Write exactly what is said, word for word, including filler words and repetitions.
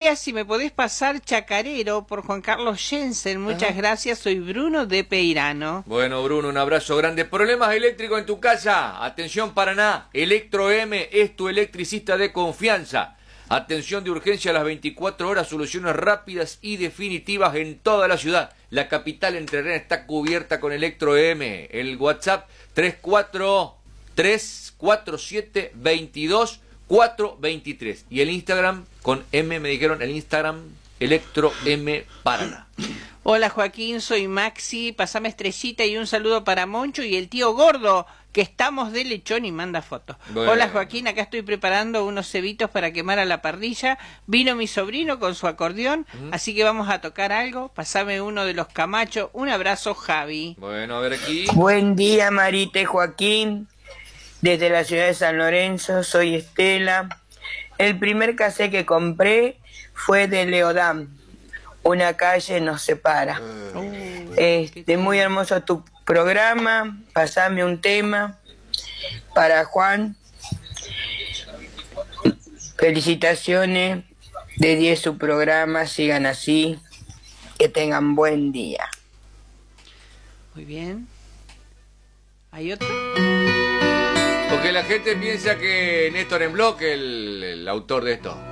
días, si me podés pasar Chacarero por Juan Carlos Jensen. Muchas Ajá. gracias, soy Bruno de Peirano. Bueno, Bruno, un abrazo grande. ¿Problemas eléctricos en tu casa? Atención, Paraná. Electro M es tu electricista de confianza. Atención de urgencia a las veinticuatro horas, soluciones rápidas y definitivas en toda la ciudad. La capital entrerriana está cubierta con Electro M. El WhatsApp tres cuatro tres cuatro siete dos dos cuatro dos tres. Y el Instagram con M, me dijeron, el Instagram Electro M Paraná. Hola Joaquín, soy Maxi, pasame estrellita y un saludo para Moncho y el tío Gordo, que estamos de lechón y manda fotos. Bueno. Hola Joaquín, acá estoy preparando unos cebitos para quemar a la parrilla. Vino mi sobrino con su acordeón, ¿Mm? así que vamos a tocar algo. Pasame uno de los Camacho. Un abrazo, Javi. Bueno, a ver aquí. Buen día, Marita y Joaquín. Desde la ciudad de San Lorenzo, soy Estela. El primer cassette que compré fue de Leodán. Una calle nos separa. Uh, Este, muy hermoso tu programa. Pasame un tema para Juan. Felicitaciones. De diez su programa. Sigan así. Que tengan buen día. Muy bien. ¿Hay otro? Porque la gente piensa que Néstor en bloque el, el autor de esto.